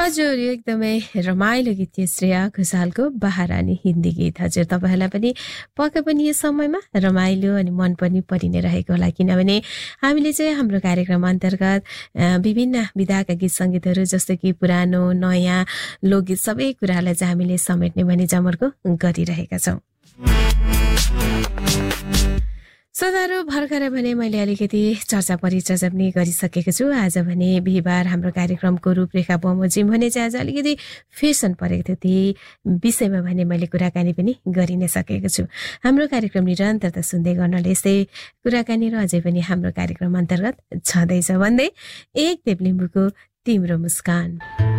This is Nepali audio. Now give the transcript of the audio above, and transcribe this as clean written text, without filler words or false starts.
हजुर, यो एकदमै रमाइलो गीत थियो श्रेया घोषालको बहारानी हिन्दी गीत। हजुर, तपाईँहरूलाई पनि पक्कै पनि यो समयमा रमाइलो अनि मन पनि परि नै रहेको होला, किनभने हामीले चाहिँ हाम्रो कार्यक्रम अन्तर्गत विभिन्न विधाका गीत सङ्गीतहरू जस्तो कि पुरानो नयाँ लोकगीत सबै कुरालाई चाहिँ हामीले समेट्ने भने जमर्को गरिरहेका छौँ। सदारो भर्खरै भने मैले अलिकति चर्चा परिचर्चा पनि गरिसकेको छु। आज भने बिहिबार हाम्रो कार्यक्रमको रूपरेखा बमोजिम भने चाहिँ आज अलिकति फेसन परेको थियो, त्यही विषयमा भने मैले कुराकानी पनि गरि नै सकेको छु। हाम्रो कार्यक्रम निरन्तरता सुन्दै गर्नाले यस्तै कुराकानी र अझै पनि हाम्रो कार्यक्रम अन्तर्गत छँदैछ भन्दै एक देवलिम्बूको तिम्रो मुस्कान।